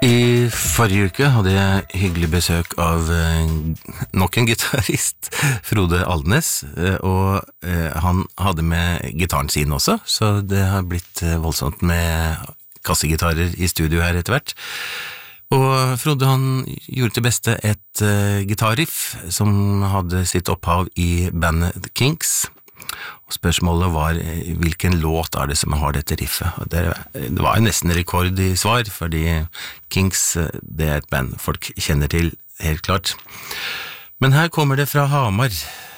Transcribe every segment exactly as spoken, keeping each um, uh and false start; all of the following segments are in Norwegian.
I forrige uke hadde jeg hyggelig besøk av eh, nok en gitarist, Frode Alnes, eh, og eh, han hadde med gitaren sin også, så det har blitt eh, voldsomt med kassegitarer i studio her etter hvert. Og Frode han gjorde til beste et eh, gitarriff som hadde sitt opphav i bandet The Kinks. Og spørsmålet var hvilken låt er det som har dette riffet. Og det, det var jo nesten rekord i svar, fordi Kinks det er et band folk kjenner til helt klart. Men her kommer det fra Hamar.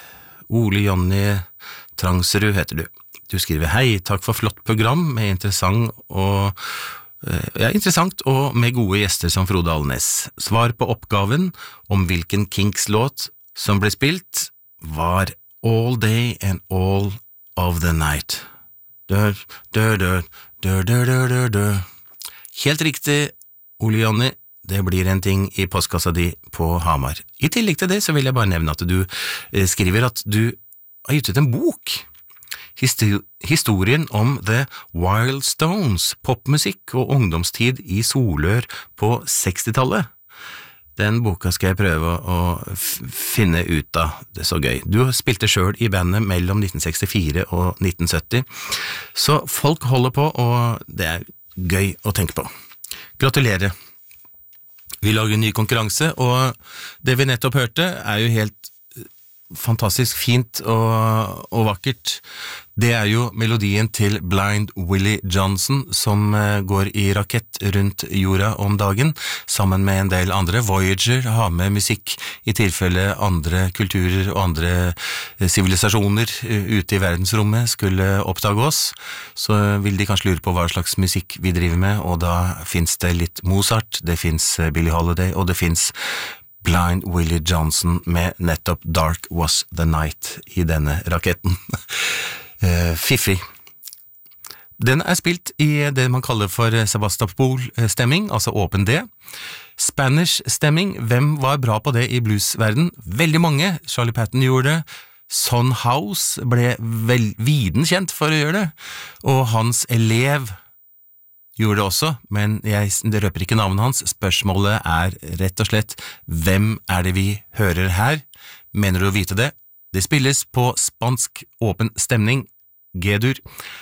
Ole Jonny Trangsrud heter du. Du skriver: hei, takk for flott program med interessant og ja, interessant og med gode gjester som Frode Alnes. Svar på oppgaven om hvilken Kinks-låt som ble spilt var All Day and All of the Night. Dør, dør, dør, dør, dør, dør, dør, dør. Helt riktig, Ole Jonny, det blir en ting i postkassa di på Hamar. I tillegg til det så vil jeg bare nevne at du eh, skriver at du har gitt ut en bok. Histo- historien om The Wild Stones, popmusikk og ungdomstid i Solør på sekstitallet. Den boka skal jeg prøve å f- finne ut av. Det er så gøy. Du spilte selv i bandet mellom nitten sekstifire og nitten sytti, så folk holder på, og det er gøy å tenke på. Gratulerer. Vi lager en ny konkurranse, og det vi nettopp hørte er jo helt fantastisk fint og, og vakkert. Det er jo melodien til Blind Willie Johnson som eh, går i rakett rundt jorda om dagen, sammen med en del andre. Voyager har med musikk i tilfelle andre kulturer og andre sivilisasjoner eh, ute i verdensrommet skulle oppdage oss. Så vil de kanskje lure på hva slags musikk vi driver med, og da finnes det litt Mozart, det finnes eh, Billie Holiday, og det finnes Blind Willie Johnson med nettopp Dark Was the Night i denne raketten. uh, Fiffig. Den er spilt i det man kaller for Sebastopol-stemming, altså åpen D. Spanish-stemming, hvem var bra på det i bluesverden? Veldig mange. Charlie Patton gjorde det. Son House ble vel viden kjent for å gjøre det, og hans elev gjorde det også, men jeg røper ikke navnet hans. Spørsmålet er rett og slett, hvem er det vi hører her? Mener du å vite det? Det spilles på spansk åpen stemning, G-dur.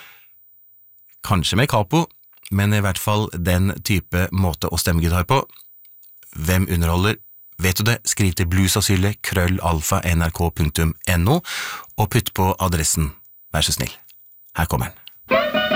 Kanskje med capo, men i hvert fall den type måte å stemme gitar på. Hvem underholder? Vet du det? Skriv til bluesasylle krøllalfa nrk punktum no og putt på adressen. Vær så snill. Her kommer den.